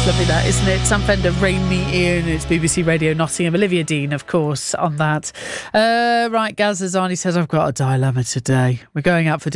Lovely that, isn't it? Sam Fender, Rain Me In. It's BBC Radio Nottingham. Olivia Dean, of course, on that. Right, Gaz Azani says, I've got a dilemma today. We're going out for